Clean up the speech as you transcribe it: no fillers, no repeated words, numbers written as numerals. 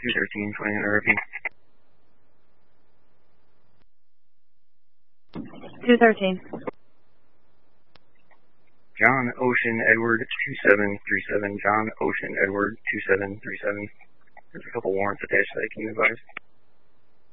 213, 20 interrupting. 213. John Ocean Edward 2737. John Ocean Edward 2737. There's a couple warrants attached to that. Can you advise?